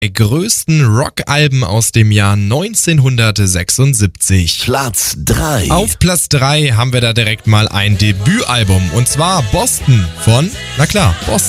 Größten Rockalben aus dem Jahr 1976. Platz 3. Auf Platz 3 haben wir da direkt mal ein Debütalbum und zwar Boston von, na klar, Boston.